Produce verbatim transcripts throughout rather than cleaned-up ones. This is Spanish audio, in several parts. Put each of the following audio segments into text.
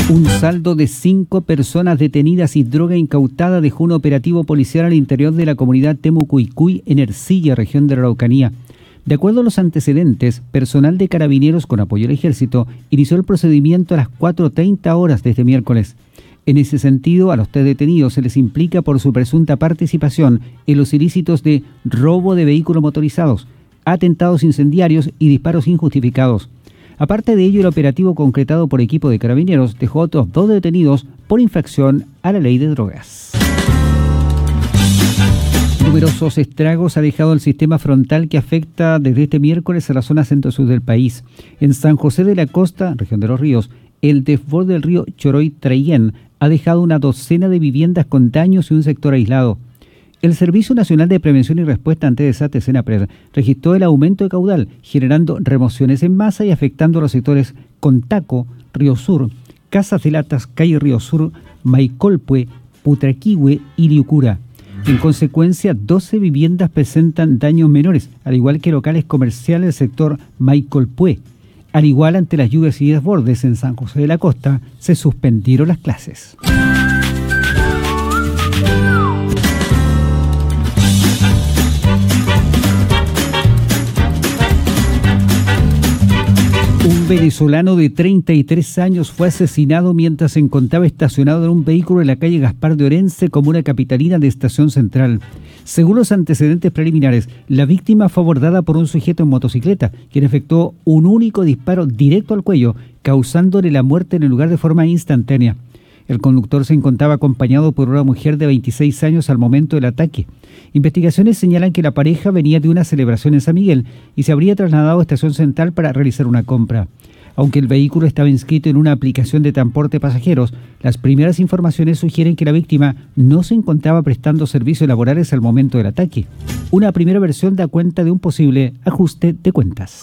Un saldo de cinco personas detenidas y droga incautada dejó un operativo policial al interior de la comunidad Temucuicui en Ercilla, región de la Araucanía. De acuerdo a los antecedentes, personal de Carabineros con apoyo del Ejército inició el procedimiento a las cuatro treinta horas de este miércoles. En ese sentido, a los tres detenidos se les implica por su presunta participación en los ilícitos de robo de vehículos motorizados, atentados incendiarios y disparos injustificados. Aparte de ello, el operativo concretado por equipo de Carabineros dejó otros dos detenidos por infracción a la ley de drogas. Numerosos estragos ha dejado el sistema frontal que afecta desde este miércoles a la zona centro-sur del país. En San José de la Costa, región de Los Ríos, el desborde del río Choroy-Traillén ha dejado una docena de viviendas con daños y un sector aislado. El Servicio Nacional de Prevención y Respuesta ante Desastres, SENAPRED, registró el aumento de caudal, generando remociones en masa y afectando a los sectores Contaco, Río Sur, Casas de Latas, Calle Río Sur, Maicolpue, Putraquihue y Liucura. En consecuencia, doce viviendas presentan daños menores, al igual que locales comerciales del sector Maicolpue. Al igual, ante las lluvias y desbordes en San José de la Costa, se suspendieron las clases. Un venezolano de treinta y tres años fue asesinado mientras se encontraba estacionado en un vehículo en la calle Gaspar de Orense, comuna capitalina de Estación Central. Según los antecedentes preliminares, la víctima fue abordada por un sujeto en motocicleta, quien efectuó un único disparo directo al cuello, causándole la muerte en el lugar de forma instantánea. El conductor se encontraba acompañado por una mujer de veintiséis años al momento del ataque. Investigaciones señalan que la pareja venía de una celebración en San Miguel y se habría trasladado a Estación Central para realizar una compra. Aunque el vehículo estaba inscrito en una aplicación de transporte de pasajeros, las primeras informaciones sugieren que la víctima no se encontraba prestando servicios laborales al momento del ataque. Una primera versión da cuenta de un posible ajuste de cuentas.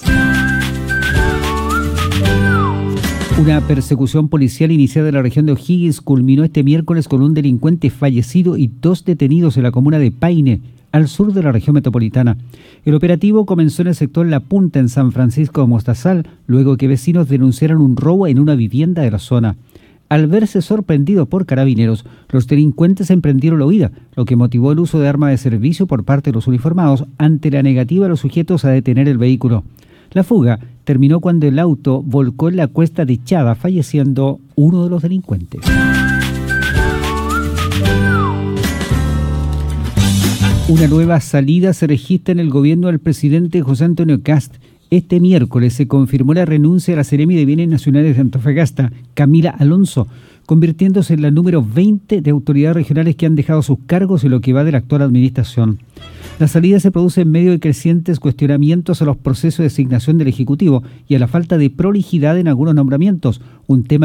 Una persecución policial iniciada en la región de O'Higgins culminó este miércoles con un delincuente fallecido y dos detenidos en la comuna de Paine, al sur de la región metropolitana. El operativo comenzó en el sector La Punta, en San Francisco de Mostazal, luego que vecinos denunciaron un robo en una vivienda de la zona. Al verse sorprendidos por Carabineros, los delincuentes emprendieron la huida, lo que motivó el uso de armas de servicio por parte de los uniformados ante la negativa de los sujetos a detener el vehículo. La fuga terminó cuando el auto volcó en la cuesta de Chada, falleciendo uno de los delincuentes. Una nueva salida se registra en el gobierno del presidente José Antonio Kast. Este miércoles se confirmó la renuncia de la Seremi de Bienes Nacionales de Antofagasta, Camila Alonso, convirtiéndose en la número veinte de autoridades regionales que han dejado sus cargos en lo que va de la actual administración. La salida se produce en medio de crecientes cuestionamientos a los procesos de designación del Ejecutivo y a la falta de prolijidad en algunos nombramientos, un tema